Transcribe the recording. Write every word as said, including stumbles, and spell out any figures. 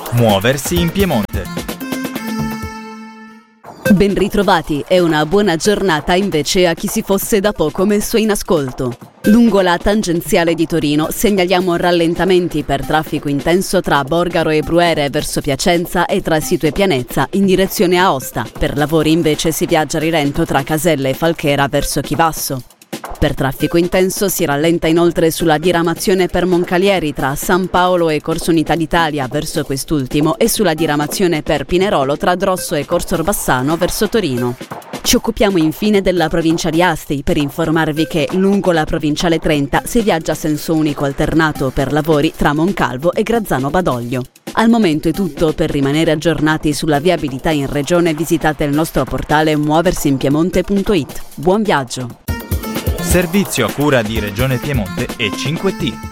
Muoversi in Piemonte. Ben ritrovati e una buona giornata invece a chi si fosse da poco messo in ascolto. Lungo la tangenziale di Torino segnaliamo rallentamenti per traffico intenso tra Borgaro e Bruere verso Piacenza e tra Sito e Pianezza in direzione Aosta. Per lavori invece si viaggia a rilento tra Caselle e Falchera verso Chivasso. Per traffico intenso si rallenta inoltre sulla diramazione per Moncalieri tra San Paolo e Corso Unità d'Italia verso quest'ultimo e sulla diramazione per Pinerolo tra Drosso e Corso Orbassano verso Torino. Ci occupiamo infine della provincia di Asti per informarvi che lungo la provinciale trenta si viaggia a senso unico alternato per lavori tra Moncalvo e Grazzano Badoglio. Al momento è tutto. Per rimanere aggiornati sulla viabilità in regione visitate il nostro portale muoversinpiemonte punto it. Buon viaggio! Servizio a cura di Regione Piemonte e cinque T.